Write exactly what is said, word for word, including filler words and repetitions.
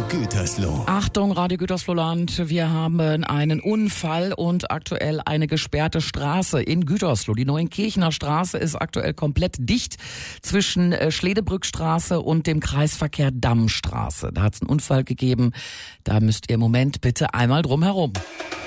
Gütersloh. Achtung, Radio Gütersloh-Land, wir haben einen Unfall und aktuell eine gesperrte Straße in Gütersloh. Die Neuenkirchener Straße ist aktuell komplett dicht zwischen Schledebrückstraße und dem Kreisverkehr Dammstraße. Da hat es einen Unfall gegeben. Da müsst ihr im Moment bitte einmal drum herum.